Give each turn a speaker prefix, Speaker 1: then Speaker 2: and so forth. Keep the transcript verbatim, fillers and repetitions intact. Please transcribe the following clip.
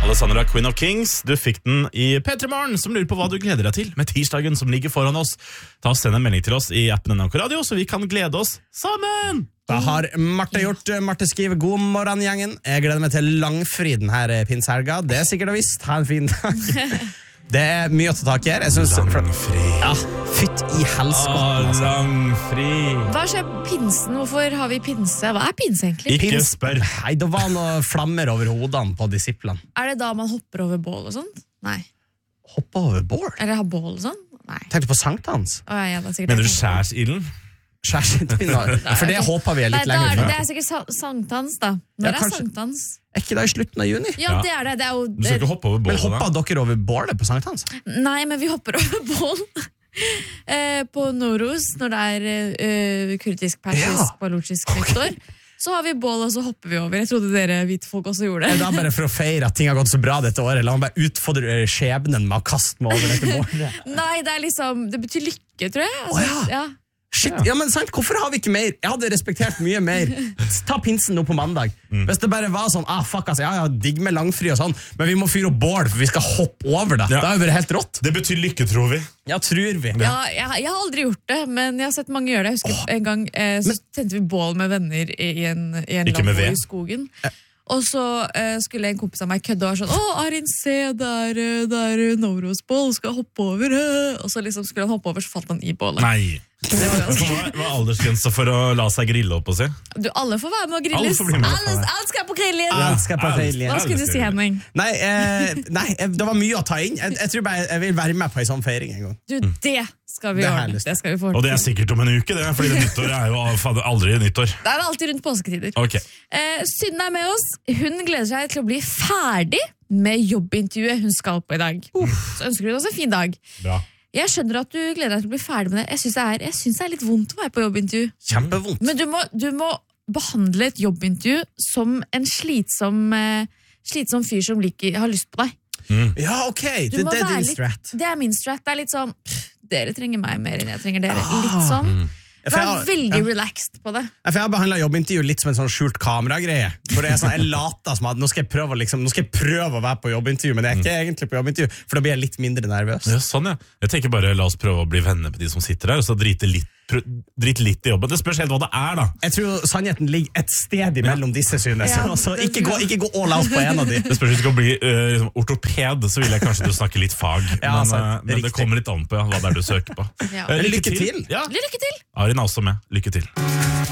Speaker 1: Alessandra, Queen of Kings. Du fikk den i P tre Morgen, som lurer på hva du gleder deg til med tirsdagen som ligger foran oss. Ta og Send en melding til oss i appen N R K Radio, så vi kan glede oss sammen.
Speaker 2: Da har Marte gjort. Marte skriver god morgen, gjengen. Jeg gleder meg til langfri denne pinsehelga. Det er sikkert og visst. Ha en fin dag. Det er mye å ta tak i her. Jeg synes,
Speaker 1: Langfri.
Speaker 2: Ja, fytt i helskotten.
Speaker 1: Å, langfri.
Speaker 3: Hva skjer pinsen? Hvorfor har vi pinse? Hva er pinse egentlig?
Speaker 1: Ikke
Speaker 2: Pins-
Speaker 1: spør.
Speaker 2: Nei, det var noen flammer over hodene på disiplene.
Speaker 3: Er det da man hopper over bål og sånn? Nei.
Speaker 2: Hoppa over bål?
Speaker 3: Eller har bål og sånn? Nei.
Speaker 2: Tenkte på sankthans.
Speaker 3: Å, ja, det er sikkert
Speaker 1: Mener du
Speaker 3: det.
Speaker 1: skjærsilden?
Speaker 2: Skjærsinnpinner. For det håper vi er
Speaker 3: Nei,
Speaker 2: litt
Speaker 3: da
Speaker 2: lenger
Speaker 3: er det,
Speaker 2: fra.
Speaker 3: det er sikkert sa- sankthans, da. Når
Speaker 2: Ja,
Speaker 3: er
Speaker 2: kanskje.
Speaker 3: sankthans?
Speaker 2: Er ikke det i slutten av juni?
Speaker 3: Ja,
Speaker 1: Ja.
Speaker 3: det er det. Det er jo
Speaker 1: Du skal ikke hoppe over
Speaker 2: Men
Speaker 1: bålet
Speaker 2: hoppa
Speaker 1: da?
Speaker 2: dere over bålet på sankthans?
Speaker 3: Nei, men vi hopper over bål. eh, på Noros, når det er eh, kurdisk, persisk,
Speaker 2: Ja.
Speaker 3: baluchisk nyttår. Så har vi bål, og så hopper vi over. Jeg trodde dere hvite folk også gjorde
Speaker 2: Er
Speaker 3: det.
Speaker 2: det bare for å feire at ting har gått så bra dette året? La meg bare utfordre skjebnen med å kaste meg over dette bålet.
Speaker 3: Nei, det er liksom Det betyr lykke, tror jeg. Altså,
Speaker 2: Å, ja.
Speaker 3: ja.
Speaker 2: Shit, ja, men sant, hvorfor har vi ikke mer? Jeg hadde respektert mye mer. Ta pinsen nå på mandag. Hvis det bare var sånn, ah, fuck, altså, ja, ja, digg med langfri og sånn, men vi må fyre opp bål, for vi skal hoppe over det.
Speaker 1: Ja.
Speaker 2: Det har jo vært helt rått.
Speaker 1: Det betyr lykke, tror vi.
Speaker 2: Ja, tror vi.
Speaker 3: Ja, jeg, jeg har aldri gjort det, men jeg har sett mange gjøre det. Jeg husker en gang eh, så tente vi bål med venner i i en, i en
Speaker 1: Ikke med
Speaker 3: lavvo
Speaker 1: ved.
Speaker 3: i skogen. Og så eh, skulle en kompis av meg kødde og var sånn, å, Arin, se, der, eh, der Noros-bål, skal hoppe over. eh». Og så liksom skulle han hoppe over, så falt han i bålet.
Speaker 1: Nei.
Speaker 3: Det var ganske...
Speaker 1: Hva hva er aldersgrensa for å la seg grille opp og se?
Speaker 3: Du, alle får være med og
Speaker 1: Alle
Speaker 3: grilles.
Speaker 1: får bli med.
Speaker 3: Alle, alle skal på grillen.
Speaker 2: Ja, skal på feil, ja.
Speaker 3: Hva skulle du si, Henning?
Speaker 2: Nei, eh, nei, eh, det var mye å ta inn. Jeg, jeg tror bare jeg vil være med på en sånn feiring en gang.
Speaker 3: Du, det skal vi
Speaker 2: Det har jeg
Speaker 3: ordne.
Speaker 2: lyst til.
Speaker 3: Det skal vi få
Speaker 1: Og det er sikkert om en uke, det, fordi det nyttår er jo faen, aldri nyttår.
Speaker 3: Det er alltid rundt påsketider.
Speaker 1: Ok.
Speaker 3: Eh, Synne er med oss. Hun gleder seg til å bli ferdig med jobbintervjuet hun skal på i dag. Så ønsker hun oss en fin dag.
Speaker 1: Bra.
Speaker 3: Jeg skjønner at du gleder deg til å bli ferdig med det. Jeg syns det, er- jeg synes det er litt vondt å være på jobbintervju.
Speaker 2: Kjempevondt.
Speaker 3: Men du må, du må behandle et jobbintervju som en slitsom, eh, slitsom fyr som liker, har lyst på deg.
Speaker 2: Ja, ok,
Speaker 3: Du
Speaker 2: det,
Speaker 3: må
Speaker 2: det er
Speaker 3: være
Speaker 2: din
Speaker 3: litt-
Speaker 2: strat.
Speaker 3: Det er min strat. Det er litt sånn pff, dere trenger meg mer enn jeg trenger dere. Litt sånn.
Speaker 2: For jeg
Speaker 3: Vær
Speaker 2: har-
Speaker 3: veldig
Speaker 2: ja.
Speaker 3: relaxed på det.
Speaker 2: Ja, for jeg har behandlet jobbintervju litt som en sånn skjult kameragreie. For det er sånn, jeg later som at nå skal jeg prøve, å liksom, nå skal jeg prøve å være på jobbintervju, men jeg er ikke egentlig på jobbintervju, for da blir jeg litt mindre nervøs.
Speaker 1: Ja, sånn, ja. Jeg tenker bare la oss prøve å bli venner med de som sitter der, og så drite litt, prø- drite litt i jobben. Det spørs helt hva det er, da.
Speaker 2: Jeg tror sannheten ligger et sted imellom disse, synes.
Speaker 3: Ja,
Speaker 2: så
Speaker 3: det
Speaker 2: ikke
Speaker 3: tror
Speaker 2: gå,
Speaker 3: jeg.
Speaker 2: ikke gå all out på en av de.
Speaker 1: Det spørs hvis du skal bli øh, liksom, ortoped, så vil jeg kanskje du snakker litt fag.
Speaker 2: Ja,
Speaker 1: men
Speaker 2: sant.
Speaker 1: øh, men det
Speaker 2: Riktig.
Speaker 1: kommer litt an på ja, hva det er du søker på.
Speaker 3: Ja.
Speaker 1: Eh,
Speaker 2: Lykke til.
Speaker 1: Ja,
Speaker 3: Lykke til!
Speaker 1: Arin er også med. Lykke til.